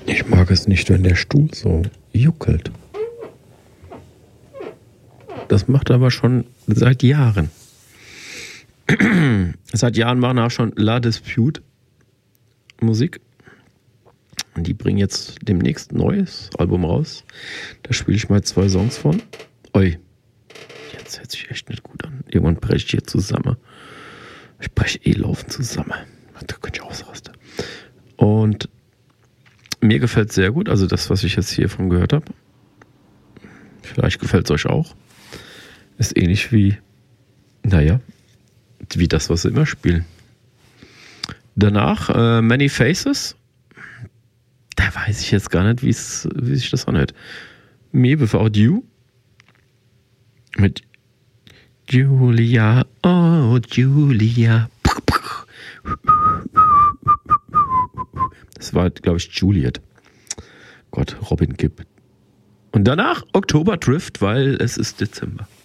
Ich mag es nicht, wenn der Stuhl so juckelt. Das macht er aber schon seit Jahren. Seit Jahren machen auch schon La Dispute Musik. Und die bringen jetzt demnächst ein neues Album raus. Da spiele ich mal 2 Songs von. Oi, jetzt hört sich echt nicht gut an. Irgendwann breche ich hier zusammen. Ich breche laufend zusammen. Da könnte ich ausrasten. Und mir gefällt es sehr gut. Also das, was ich jetzt hiervon gehört habe. Vielleicht gefällt es euch auch. Ist ähnlich wie, wie das, was sie immer spielen. Danach Many Faces. Da weiß ich jetzt gar nicht, wie sich das anhört. Me Without You. Mit Julia, oh Julia. Das war, glaube ich, Juliet. Gott, Robin Gibb. Und danach Oktober Drift, weil es ist Dezember.